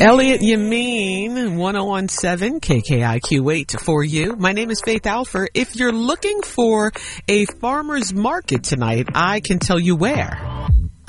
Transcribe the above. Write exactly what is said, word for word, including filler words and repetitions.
Elliot Yamin, one oh one seven K K I Q eight for you. My name is Faith Alfer. If you're looking for a farmer's market tonight, I can tell you where.